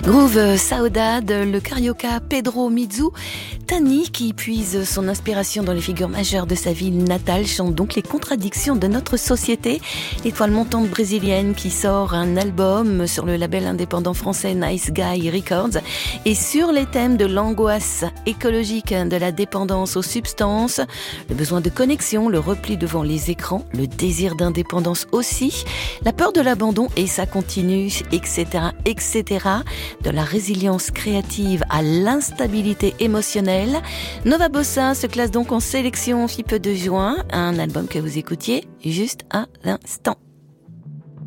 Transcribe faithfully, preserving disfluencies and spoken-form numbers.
Groove Saudade, le carioca Pedro Mizu, Tani, qui puise son inspiration dans les figures majeures de sa ville natale, chante donc les contradictions de notre société. L'étoile montante brésilienne qui sort un album sur le label indépendant français Nice Guy Records et sur les thèmes de l'angoisse écologique, de la dépendance aux substances, le besoin de connexion, le repli devant les écrans, le désir d'indépendance aussi, la peur de l'abandon et ça continue, et cetera, et cetera. De la résilience créative à l'instabilité émotionnelle. Nova Bossa se classe donc en sélection F I P de juin, un album que vous écoutiez juste à l'instant.